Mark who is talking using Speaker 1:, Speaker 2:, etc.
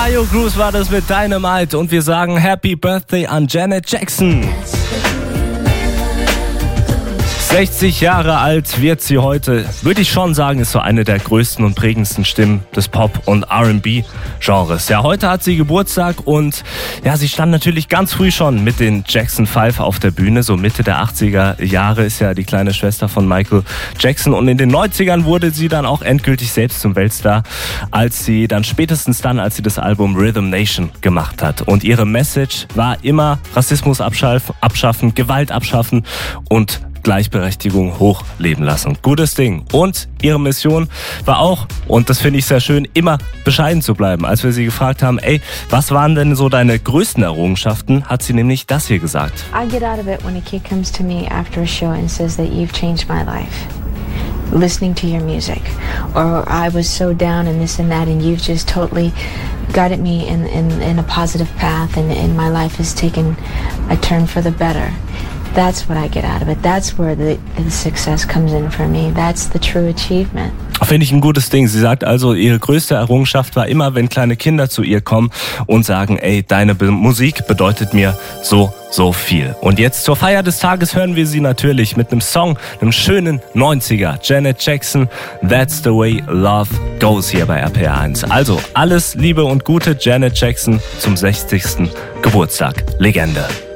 Speaker 1: Taio Cruz war das mit Dynamite und wir sagen Happy Birthday an Janet Jackson. 60 Jahre alt wird sie heute, würde ich schon sagen, ist so eine der größten und prägendsten Stimmen des Pop- und R&B-Genres. Ja, heute hat sie Geburtstag und ja, sie stand natürlich ganz früh schon mit den Jackson 5 auf der Bühne. So Mitte der 80er Jahre ist ja die kleine Schwester von Michael Jackson und in den 90ern wurde sie dann auch endgültig selbst zum Weltstar, als sie das Album Rhythm Nation gemacht hat. Und ihre Message war immer Rassismus abschaffen, Gewalt abschaffen und Gleichberechtigung hochleben lassen. Gutes Ding. Und ihre Mission war auch, und das finde ich sehr schön, immer bescheiden zu bleiben. Als wir sie gefragt haben, was waren denn so deine größten Errungenschaften, hat sie nämlich das hier gesagt.
Speaker 2: I get out of it when a kid comes to me after a show and says that you've changed my life. Listening to your music. Or I was so down and this and that and you've just totally guided me in a positive path and my life has taken a turn for the better. That's what I get out of it. That's where the success comes in for me. That's the true achievement.
Speaker 1: Finde ich ein gutes Ding. Sie sagt also, ihre größte Errungenschaft war immer, wenn kleine Kinder zu ihr kommen und sagen, deine Musik bedeutet mir so viel. Und jetzt zur Feier des Tages hören wir sie natürlich mit einem Song, einem schönen 90er. Janet Jackson, That's the Way Love Goes hier bei RPR 1. Also alles Liebe und Gute, Janet Jackson zum 60. Geburtstag. Legende.